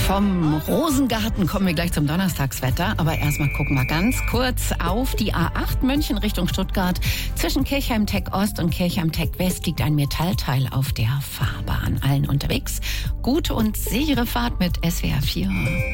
Vom Rosengarten kommen wir gleich zum Donnerstagswetter. Aber erstmal gucken wir ganz kurz auf die A8 München Richtung Stuttgart. Zwischen Kirchheim-Teck Ost und Kirchheim-Teck West liegt ein Metallteil auf der Fahrbahn. Allen unterwegs gute und sichere Fahrt mit SWR 4.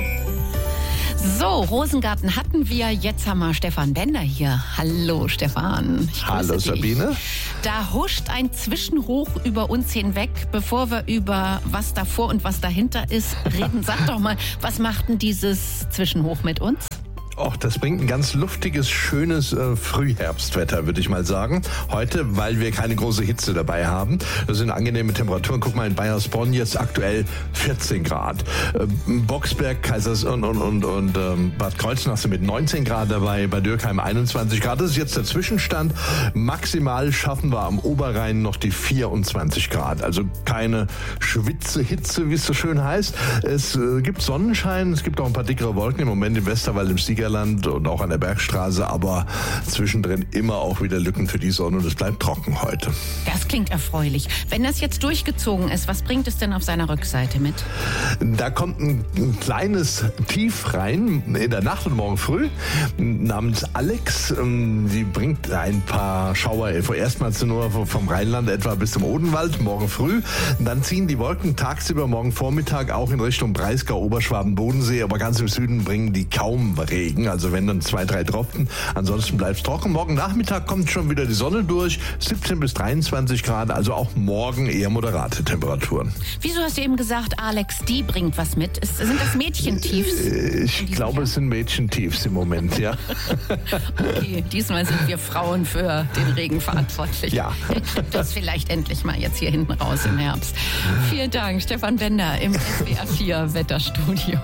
So, Rosengarten hatten wir. Jetzt haben wir Stefan Bender hier. Hallo Stefan. Hallo Sabine. Da huscht ein Zwischenhoch über uns hinweg. Bevor wir über was davor und was dahinter ist reden, sag doch mal, was macht denn dieses Zwischenhoch mit uns? Och, das bringt ein ganz luftiges, schönes Frühherbstwetter, würde ich mal sagen. Heute, weil wir keine große Hitze dabei haben. Das sind angenehme Temperaturen. Guck mal, in Baiersbronn jetzt aktuell 14 Grad. Boxberg, Kaisers und Bad Kreuznach sind mit 19 Grad dabei. Bei Dürkheim 21 Grad. Das ist jetzt der Zwischenstand. Maximal schaffen wir am Oberrhein noch die 24 Grad. Also keine Schwitze-Hitze, wie es so schön heißt. Es gibt Sonnenschein. Es gibt auch ein paar dickere Wolken im Moment im Westerwald, im Siegerland und auch an der Bergstraße, aber zwischendrin immer auch wieder Lücken für die Sonne und es bleibt trocken heute. Das klingt erfreulich. Wenn das jetzt durchgezogen ist, was bringt es denn auf seiner Rückseite mit? Da kommt ein kleines Tief rein in der Nacht und morgen früh namens Alex. Die bringt ein paar Schauer erstmals nur vom Rheinland etwa bis zum Odenwald morgen früh. Dann ziehen die Wolken tagsüber morgen Vormittag auch in Richtung Breisgau, Oberschwaben, Bodensee, aber ganz im Süden bringen die kaum Regen. Also wenn dann 2-3 Tropfen, ansonsten bleibt es trocken. Morgen Nachmittag kommt schon wieder die Sonne durch, 17 bis 23 Grad, also auch morgen eher moderate Temperaturen. Wieso hast du eben gesagt, Alex, die bringt was mit? Sind das Mädchentiefs? Ich glaube, es sind Mädchentiefs im Moment, ja. Okay, diesmal sind wir Frauen für den Regen verantwortlich. Ja. Das vielleicht endlich mal jetzt hier hinten raus im Herbst. Vielen Dank, Stefan Bender im SWR 4 Wetterstudio.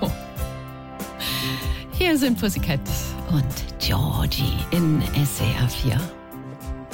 Hier sind Pussycat und Georgie in SWR 4.